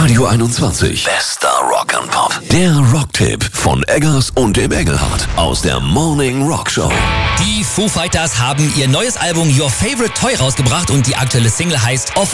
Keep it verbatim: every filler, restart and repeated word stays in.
Radio einundzwanzig. Bester Rock and Pop. Der Rocktipp von Eggers und dem Engelhardt aus der Morning Rock Show. Die Foo Fighters haben ihr neues Album Your Favorite Toy rausgebracht und die aktuelle Single heißt Off